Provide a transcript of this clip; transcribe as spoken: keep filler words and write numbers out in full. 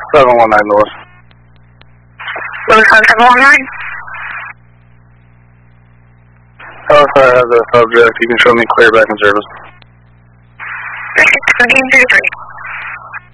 seven one nine North. Lewis on seven one nine. Oh, if I have the subject, you can show me clear back in service. seventeen thirty-three.